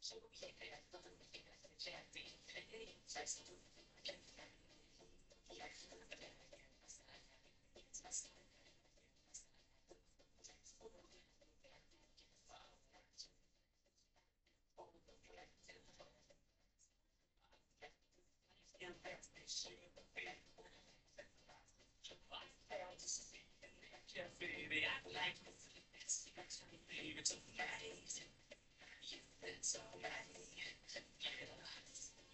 Baby, I like this. Baby, it's amazing. It's so amazing.